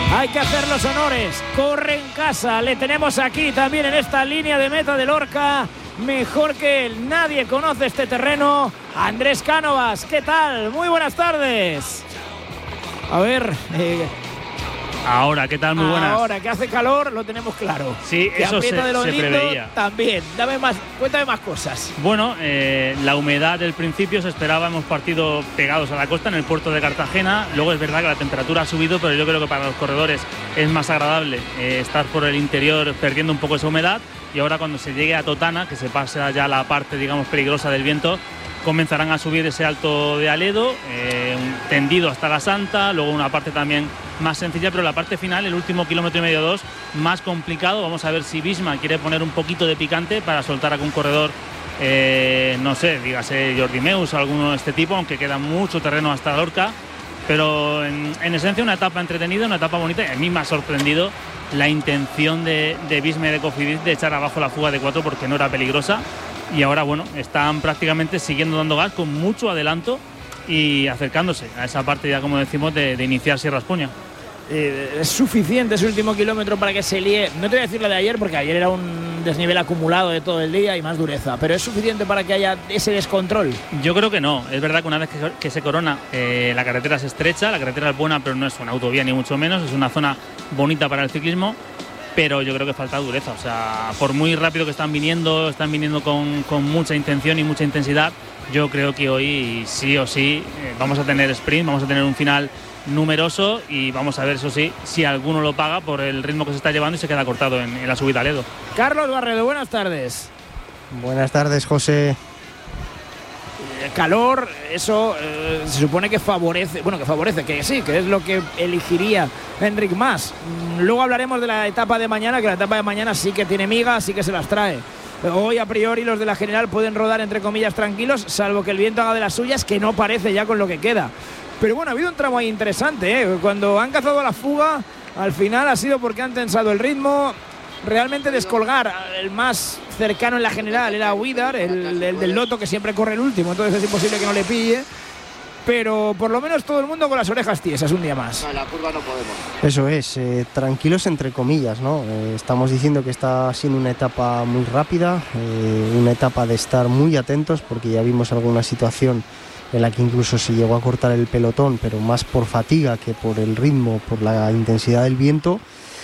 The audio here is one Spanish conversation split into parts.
Hay que hacer los honores. Corre en casa. Le tenemos aquí también en esta línea de meta de Lorca. Mejor que él, nadie conoce este terreno. Andrés Cánovas, ¿qué tal? Muy buenas tardes. A ver... Ahora, ¿qué tal? Muy buenas. Ahora que hace calor, lo tenemos claro. Sí, que eso se preveía. También. Cuéntame más cosas. Bueno, la humedad del principio se esperaba, hemos partido pegados a la costa en el puerto de Cartagena. Luego es verdad que la temperatura ha subido, pero yo creo que para los corredores es más agradable estar por el interior perdiendo un poco esa humedad. Y ahora cuando se llegue a Totana, que se pasa ya la parte, digamos, peligrosa del viento, comenzarán a subir ese alto de Aledo, tendido hasta la Santa, luego una parte también más sencilla, pero la parte final, el último kilómetro y medio, 2, más complicado. Vamos a ver si Visma quiere poner un poquito de picante para soltar a algún corredor, no sé, dígase Jordi Meus o alguno de este tipo, aunque queda mucho terreno hasta Lorca, pero en esencia una etapa entretenida, una etapa bonita. Y a mí me ha sorprendido la intención de Visma y de Cofidis de echar abajo la fuga de 4 porque no era peligrosa. Y ahora, bueno, están prácticamente siguiendo dando gas con mucho adelanto y acercándose a esa parte, ya como decimos, de iniciar Sierra Espuña. Es suficiente ese último kilómetro para que se líe. No te voy a decir la de ayer, porque ayer era un desnivel acumulado de todo el día y más dureza, pero ¿es suficiente para que haya ese descontrol? Yo creo que no. Es verdad que una vez que se corona, la carretera es estrecha, la carretera es buena, pero no es una autovía ni mucho menos, es una zona bonita para el ciclismo, pero yo creo que falta dureza. O sea, por muy rápido que están viniendo con mucha intención y mucha intensidad. Yo creo que hoy sí o sí vamos a tener sprint, vamos a tener un final numeroso y vamos a ver, eso sí, si alguno lo paga por el ritmo que se está llevando y se queda cortado en la subida a Aledo. Carlos Barredo, buenas tardes. Buenas tardes, José. Calor, eso se supone que favorece, que sí, que es lo que elegiría Enric Mas. Luego hablaremos de la etapa de mañana, que la etapa de mañana sí que tiene migas, sí que se las trae. Hoy a priori los de la general pueden rodar entre comillas tranquilos, salvo que el viento haga de las suyas, que no parece ya con lo que queda. Pero bueno, ha habido un tramo ahí interesante, ¿eh? Cuando han cazado la fuga, al final ha sido porque han tensado el ritmo. Realmente descolgar, el más cercano en la general era Huidar, el del Loto, que siempre corre el último, entonces es imposible que no le pille. Pero por lo menos todo el mundo con las orejas tiesas un día más. No, en la curva no podemos. Eso es, tranquilos entre comillas, ¿no? Estamos diciendo que está siendo una etapa muy rápida, una etapa de estar muy atentos, porque ya vimos alguna situación en la que incluso se llegó a cortar el pelotón, pero más por fatiga que por el ritmo, por la intensidad del viento.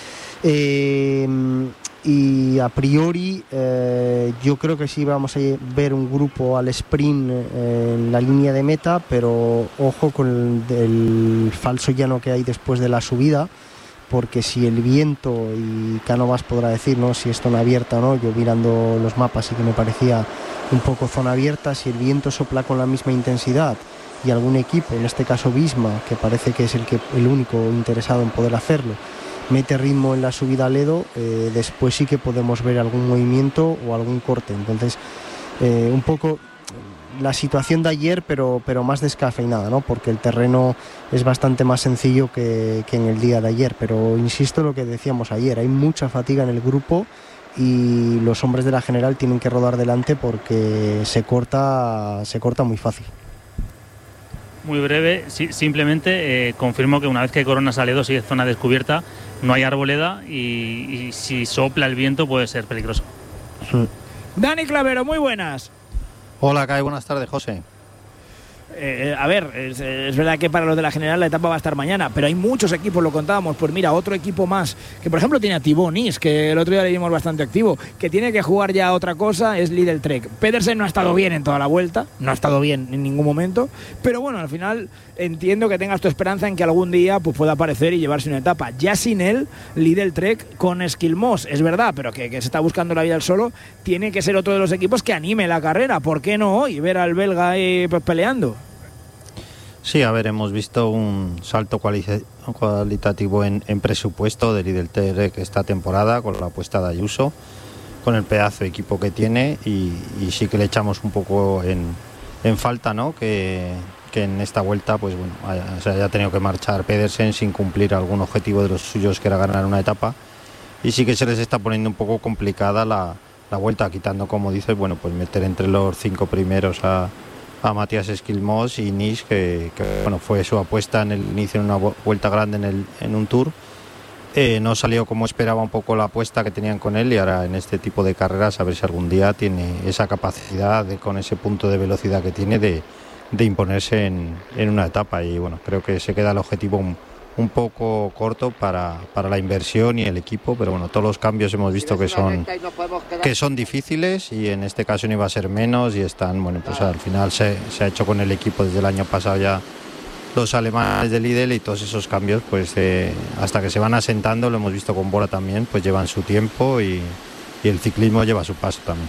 Y a priori yo creo que sí vamos a ver un grupo al sprint en la línea de meta, pero ojo con el falso llano que hay después de la subida, porque si el viento, y Cánovas podrá decir, ¿no?, si es zona abierta o no, yo mirando los mapas sí que me parecía un poco zona abierta, si el viento sopla con la misma intensidad y algún equipo, en este caso Visma, que parece que es el único interesado en poder hacerlo, mete ritmo en la subida a Ledo, después sí que podemos ver algún movimiento o algún corte. Entonces, un poco la situación de ayer, pero más descafeinada, ¿no? Porque el terreno es bastante más sencillo que en el día de ayer. Pero insisto en lo que decíamos ayer, hay mucha fatiga en el grupo y los hombres de la general tienen que rodar delante porque se corta muy fácil. Muy breve, sí, simplemente confirmo que una vez que coronas a Ledo, sí es zona descubierta, no hay arboleda y si sopla el viento puede ser peligroso. Sí. Dani Clavero, muy buenas. Hola, Kai, buenas tardes, José. A ver, es verdad que para los de la general la etapa va a estar mañana, pero hay muchos equipos, lo contábamos. Pues mira, otro equipo más, que por ejemplo tiene a Thibaut Nis, que el otro día le vimos bastante activo, que tiene que jugar ya otra cosa, es Lidl Trek. Pedersen no ha estado bien en toda la vuelta, no ha estado bien en ningún momento, pero bueno, al final entiendo que tengas tu esperanza en que algún día pues, pueda aparecer y llevarse una etapa. Ya sin él, Lidl Trek con Esquilmós, es verdad, pero que se está buscando la vida al solo, tiene que ser otro de los equipos que anime la carrera. ¿Por qué no hoy ver al belga ahí pues, peleando? Sí, a ver, hemos visto un salto cualitativo en presupuesto de Lidl Trek esta temporada con la apuesta de Ayuso, con el pedazo de equipo que tiene y sí que le echamos un poco en falta, ¿no? Que en esta vuelta pues bueno, se haya tenido que marchar Pedersen sin cumplir algún objetivo de los suyos, que era ganar una etapa, y sí que se les está poniendo un poco complicada la vuelta, quitando, como dices, bueno, pues meter entre los 5 primeros a Matías Esquilmós y Nis, que bueno, fue su apuesta en el inicio en una vuelta grande en un Tour, no salió como esperaba un poco la apuesta que tenían con él, y ahora en este tipo de carreras a ver si algún día tiene esa capacidad con ese punto de velocidad que tiene de imponerse en una etapa. Y bueno, creo que se queda el objetivo un poco corto para la inversión y el equipo, pero bueno, todos los cambios hemos visto que son difíciles, y en este caso no iba a ser menos, y están, bueno, pues al final se ha hecho con el equipo desde el año pasado ya los alemanes de Lidl, y todos esos cambios pues hasta que se van asentando, lo hemos visto con Bora también, pues llevan su tiempo, y el ciclismo lleva su paso también.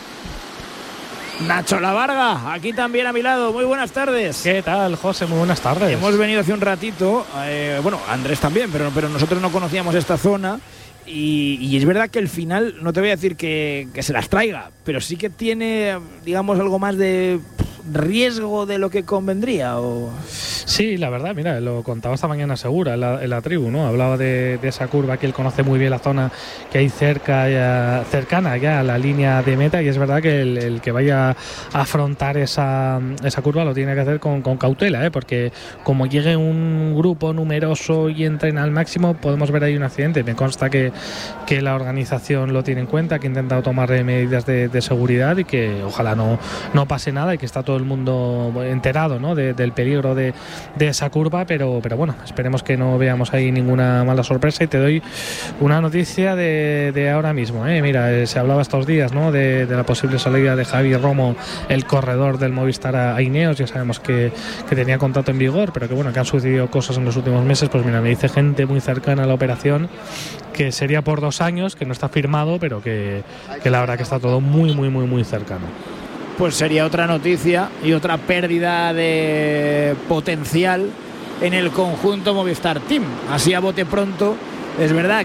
Nacho Lavarga, aquí también a mi lado. Muy buenas tardes. ¿Qué tal, José? Muy buenas tardes. Hemos venido hace un ratito, bueno, Andrés también, pero nosotros no conocíamos esta zona, y es verdad que el final, no te voy a decir que se las traiga, pero sí que tiene, digamos, algo más de riesgo de lo que convendría. Sí, la verdad, mira, lo contaba esta mañana Segura en la tribu, ¿no? Hablaba de esa curva, que él conoce muy bien la zona que hay cercana ya a la línea de meta, y es verdad que el que vaya a afrontar esa curva lo tiene que hacer con cautela, porque como llegue un grupo numeroso y entrena al máximo, podemos ver ahí un accidente. Me consta que la organización lo tiene en cuenta, que ha intentado tomar medidas de seguridad, y que ojalá no pase nada, y que está todo el mundo enterado, ¿no? del peligro de esa curva, pero bueno, esperemos que no veamos ahí ninguna mala sorpresa. Y te doy una noticia de ahora mismo, mira, se hablaba estos días, ¿no? de la posible salida de Javi Romo, el corredor del Movistar, a Ineos. Ya sabemos que tenía contrato en vigor, pero que bueno, que han sucedido cosas en los últimos meses. Pues mira, me dice gente muy cercana a la operación que sería por 2 años, que no está firmado, pero que la verdad que está todo muy, muy, muy, muy cercano. Pues sería otra noticia y otra pérdida de potencial en el conjunto Movistar Team. Así a bote pronto, es verdad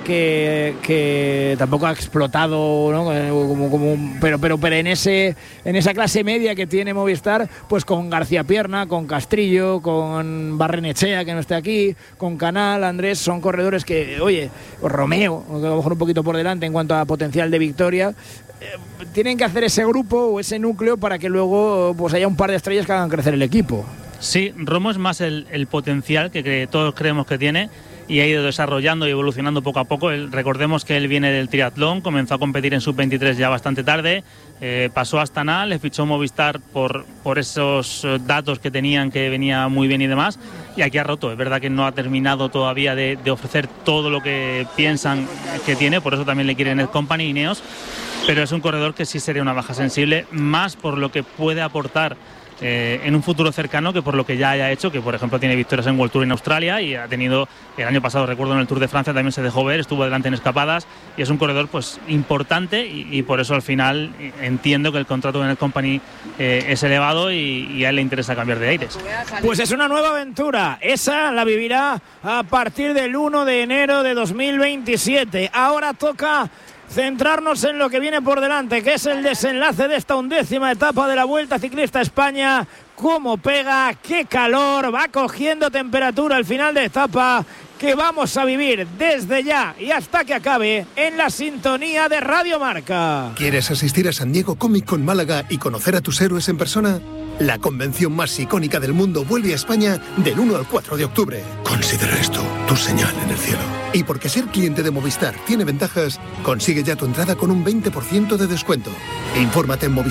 que tampoco ha explotado, ¿no? Pero en esa clase media que tiene Movistar, pues con García Pierna, con Castrillo, con Barrenechea, que no esté aquí, con Canal, Andrés, son corredores que, oye, Romeo, a lo mejor un poquito por delante en cuanto a potencial de victoria, tienen que hacer ese grupo o ese núcleo para que luego pues haya un par de estrellas que hagan crecer el equipo. Sí, Romo es más el potencial que todos creemos que tiene, y ha ido desarrollando y evolucionando poco a poco. Recordemos que él viene del triatlón, comenzó a competir en sub-23 ya bastante tarde, pasó a Astana, le fichó Movistar por esos datos que tenían, que venía muy bien y demás, y aquí ha roto. Es verdad que no ha terminado todavía de ofrecer todo lo que piensan que tiene, por eso también le quieren el Company y Ineos, pero es un corredor que sí sería una baja sensible, más por lo que puede aportar en un futuro cercano que por lo que ya haya hecho, que por ejemplo tiene victorias en World Tour en Australia, y ha tenido el año pasado, recuerdo, en el Tour de Francia también se dejó ver, estuvo adelante en escapadas, y es un corredor pues importante, y por eso al final entiendo que el contrato en el Company es elevado, y a él le interesa cambiar de aires. Pues es una nueva aventura, esa la vivirá a partir del 1 de enero de 2027. Ahora toca centrarnos en lo que viene por delante, que es el desenlace de esta 11ª etapa de la Vuelta Ciclista a España. Cómo pega, qué calor, va cogiendo temperatura al final de etapa, que vamos a vivir desde ya y hasta que acabe en la sintonía de Radio Marca. ¿Quieres asistir a San Diego Comic Con Málaga y conocer a tus héroes en persona? La convención más icónica del mundo vuelve a España del 1 al 4 de octubre. Considera esto tu señal en el cielo. Y porque ser cliente de Movistar tiene ventajas, consigue ya tu entrada con un 20% de descuento. Infórmate en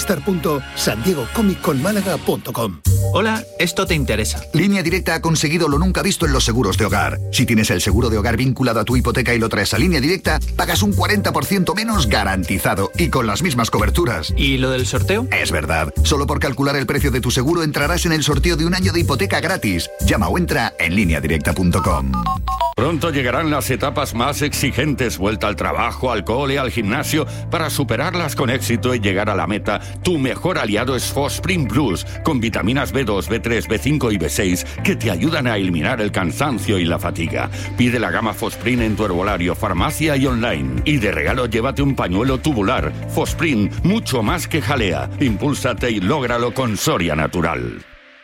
movistar.sandiegocomicconmálaga.com. Hola, esto te interesa. Línea Directa ha conseguido lo nunca visto en los seguros de hogar. Si tienes el seguro de hogar vinculado a tu hipoteca y lo traes a Línea Directa, pagas un 40% menos garantizado y con las mismas coberturas. ¿Y lo del sorteo? Es verdad. Solo por calcular el precio de tu seguro entrarás en el sorteo de un año de hipoteca gratis. Llama o entra en lineadirecta.com. Pronto llegarán las etapas más exigentes, vuelta al trabajo, al cole, al gimnasio. Para superarlas con éxito y llegar a la meta, tu mejor aliado es Fosprin Plus, con vitaminas B2, B3, B5 y B6 que te ayudan a eliminar el cansancio y la fatiga. Pide la gama Fosprin en tu herbolario, farmacia y online. Y de regalo llévate un pañuelo tubular. Fosprin, mucho más que jalea. Impúlsate y lógralo con Soria Natural.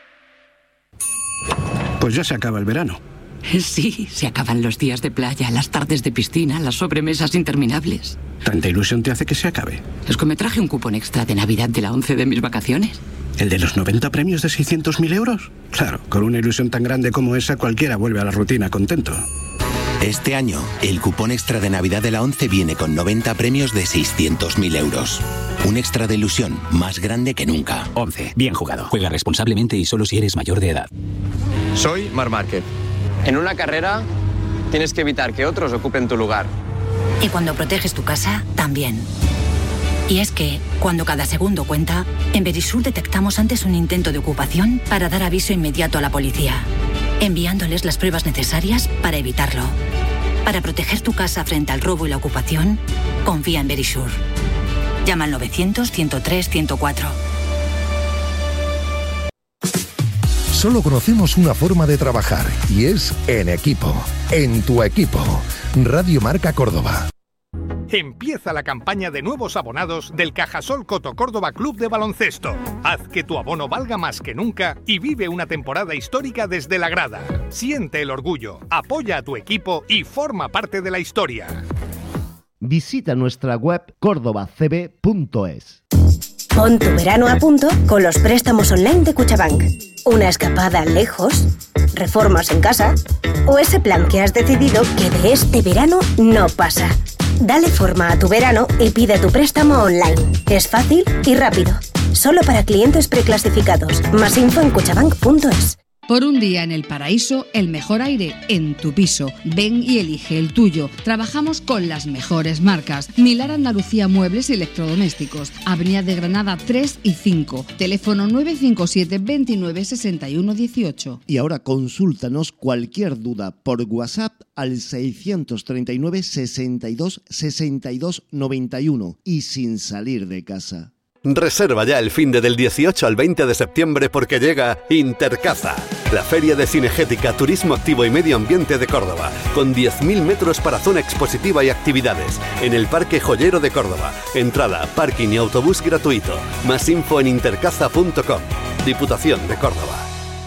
Pues ya se acaba el verano. Sí, se acaban los días de playa, las tardes de piscina, las sobremesas interminables. ¿Tanta ilusión te hace que se acabe? Es que me traje un cupón extra de Navidad de la 11 de mis vacaciones. ¿El de los 90 premios de 600.000 euros? Claro, con una ilusión tan grande como esa cualquiera vuelve a la rutina contento. Este año, el cupón extra de Navidad de la ONCE viene con 90 premios de 600.000 euros. Un extra de ilusión más grande que nunca. ONCE. Bien jugado. Juega responsablemente y solo si eres mayor de edad. Soy Marc Márquez. En una carrera tienes que evitar que otros ocupen tu lugar. Y cuando proteges tu casa, también. Y es que, cuando cada segundo cuenta, en Verisur detectamos antes un intento de ocupación para dar aviso inmediato a la policía, enviándoles las pruebas necesarias para evitarlo. Para proteger tu casa frente al robo y la ocupación, confía en Verisur. Llama al 900-103-104. Solo conocemos una forma de trabajar y es en equipo. En tu equipo. Radio Marca Córdoba. Empieza la campaña de nuevos abonados del Cajasol Coto Córdoba Club de Baloncesto. Haz que tu abono valga más que nunca y vive una temporada histórica desde la grada. Siente el orgullo, apoya a tu equipo y forma parte de la historia. Visita nuestra web cordobacb.es. Pon tu verano a punto con los préstamos online de Cuchabank. Una escapada lejos, reformas en casa o ese plan que has decidido que de este verano no pasa. Dale forma a tu verano y pide tu préstamo online. Es fácil y rápido. Solo para clientes preclasificados. Más info en cuchabank.es. Por un día en el paraíso, el mejor aire en tu piso. Ven y elige el tuyo. Trabajamos con las mejores marcas. Milar Andalucía Muebles y Electrodomésticos. Avenida de Granada 3 y 5. Teléfono 957 29 61 18. Y ahora consúltanos cualquier duda por WhatsApp al 639 62 62 91 y sin salir de casa. Reserva ya el finde del 18 al 20 de septiembre porque llega Intercaza, la feria de cinegética, turismo activo y medio ambiente de Córdoba, con 10.000 metros para zona expositiva y actividades, en el Parque Joyero de Córdoba. Entrada, parking y autobús gratuito. Más info en intercaza.com. Diputación de Córdoba.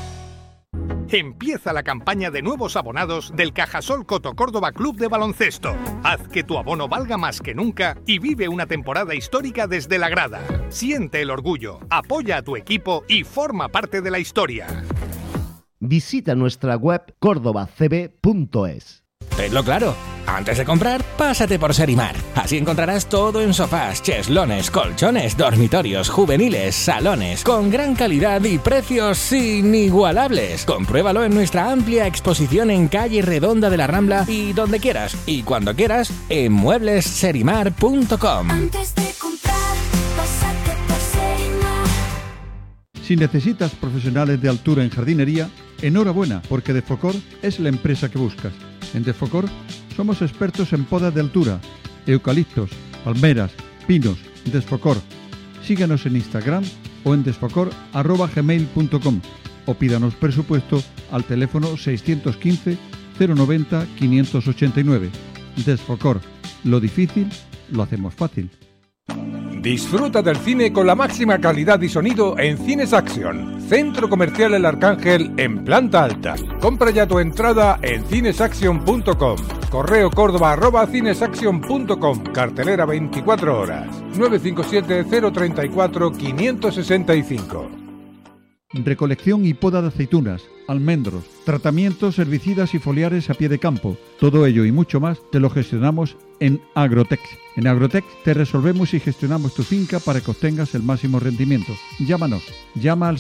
Empieza la campaña de nuevos abonados del Cajasol Coto Córdoba Club de Baloncesto. Haz que tu abono valga más que nunca y vive una temporada histórica desde la grada. Siente el orgullo, apoya a tu equipo y forma parte de la historia. Visita nuestra web cordobacb.es. Tenlo claro, antes de comprar, pásate por Serimar. Así encontrarás todo en sofás, cheslones, colchones, dormitorios, juveniles, salones, con gran calidad y precios inigualables. Compruébalo en nuestra amplia exposición en calle Redonda de la Rambla y donde quieras y cuando quieras en mueblesserimar.com. Antes de comprar, pásate por Serimar. Si necesitas profesionales de altura en jardinería, enhorabuena, porque Defocor es la empresa que buscas. En Defocor somos expertos en podas de altura, eucaliptos, palmeras, pinos. Desfocor. Síguenos en Instagram o en desfocor@gmail.com o pídanos presupuesto al teléfono 615 090 589. Desfocor. Lo difícil lo hacemos fácil. Disfruta del cine con la máxima calidad y sonido en Cines Action, Centro Comercial El Arcángel en planta alta. Compra ya tu entrada en cinesaction.com. Correo córdoba@cinesaction.com. Cartelera 24 horas. 957 034 565. Recolección y poda de aceitunas, almendros, tratamientos herbicidas y foliares a pie de campo. Todo ello y mucho más te lo gestionamos en Agrotex. En Agrotex te resolvemos y gestionamos tu finca para que obtengas el máximo rendimiento. Llámanos. Llama al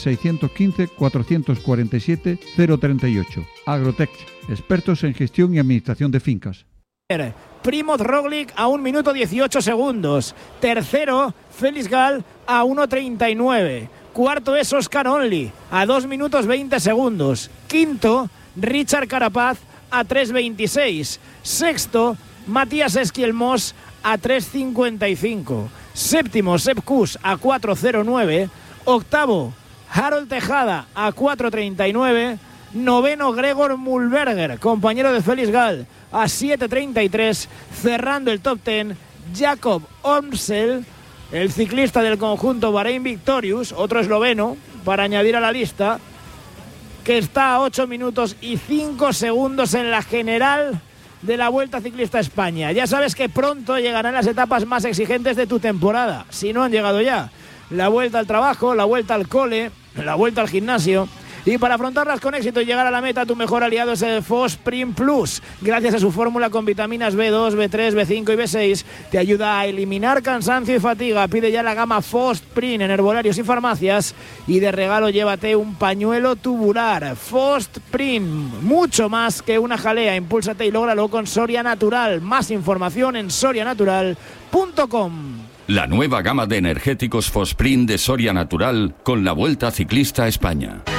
615-447-038. Agrotex, expertos en gestión y administración de fincas. Primoz Roglic a 1 minuto 18 segundos. Tercero, Félix Gal a 1:39. Cuarto es Oscar Only a 2 minutos 20 segundos. Quinto, Richard Carapaz a 3:26. Sexto, Matías Esquielmos a 3:55. Séptimo, Sepp Kuss a 4:09. Octavo, Harold Tejada a 4:39. Noveno, Gregor Mulberger, compañero de Félix Gal, a 7:33. Cerrando el top 10, Jakob Omsel, el ciclista del conjunto Bahrein Victorious, otro esloveno, para añadir a la lista, que está a 8 minutos y 5 segundos en la general de la Vuelta Ciclista a España. Ya sabes que pronto llegarán las etapas más exigentes de tu temporada, si no han llegado ya. La vuelta al trabajo, la vuelta al cole, la vuelta al gimnasio. Y para afrontarlas con éxito y llegar a la meta, tu mejor aliado es el Fosprint Plus. Gracias a su fórmula con vitaminas B2, B3, B5 y B6, te ayuda a eliminar cansancio y fatiga. Pide ya la gama Fosprint en herbolarios y farmacias y de regalo llévate un pañuelo tubular. Fosprint, mucho más que una jalea. Impúlsate y lógralo con Soria Natural. Más información en sorianatural.com. La nueva gama de energéticos Fosprint de Soria Natural con la Vuelta Ciclista a España.